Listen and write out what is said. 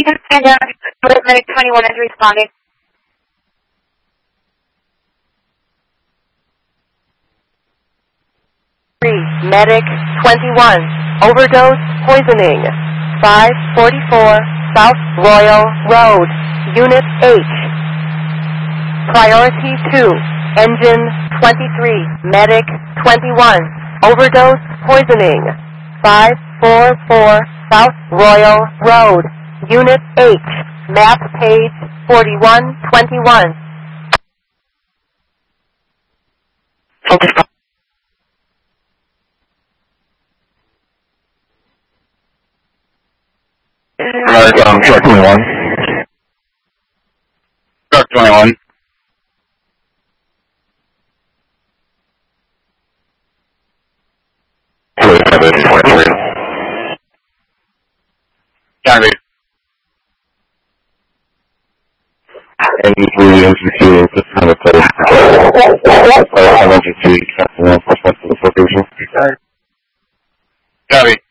You can stand down. Medic 21 is responding. Medic 21, overdose poisoning, 544 South Royal Road, Unit H. Priority 2, Engine 23, Medic 21, overdose poisoning, 544 South Royal Road, Unit H, map page 4121. Truck 21. Truck 21. Copy. And we execute this kind of place. Emergency, law enforcement to this location. Copy.